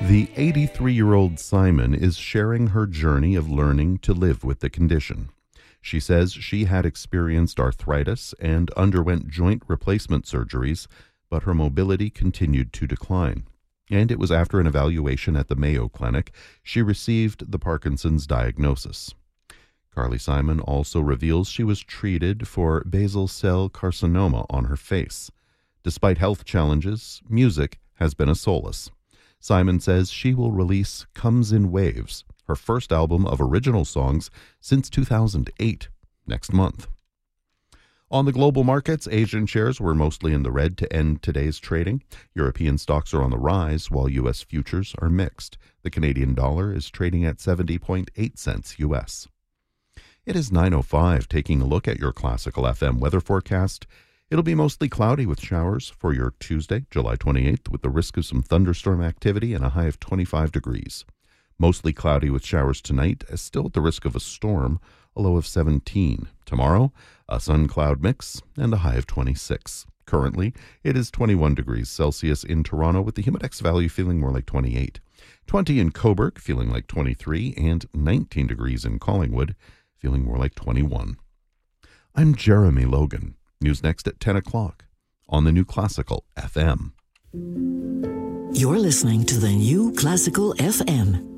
The 83-year-old Simon is sharing her journey of learning to live with the condition. She says she had experienced arthritis and underwent joint replacement surgeries, but her mobility continued to decline. And it was after an evaluation at the Mayo Clinic she received the Parkinson's diagnosis. Carly Simon also reveals she was treated for basal cell carcinoma on her face. Despite health challenges, music has been a solace. Simon says she will release Comes in Waves, her first album of original songs since 2008, next month. On the global markets, Asian shares were mostly in the red to end today's trading. European stocks are on the rise, while U.S. futures are mixed. The Canadian dollar is trading at 70.8 cents U.S. It is 9:05, taking a look at your Classical FM weather forecast. It'll be mostly cloudy with showers for your Tuesday, July 28th, with the risk of some thunderstorm activity and a high of 25 degrees. Mostly cloudy with showers tonight, still at the risk of a storm, a low of 17. Tomorrow, a sun-cloud mix and a high of 26. Currently, it is 21 degrees Celsius in Toronto, with the Humidex value feeling more like 28. 20 in Cobourg, feeling like 23, and 19 degrees in Collingwood, feeling more like 21. I'm Jeremy Logan. News next at 10 o'clock on the New Classical FM. You're listening to the New Classical FM.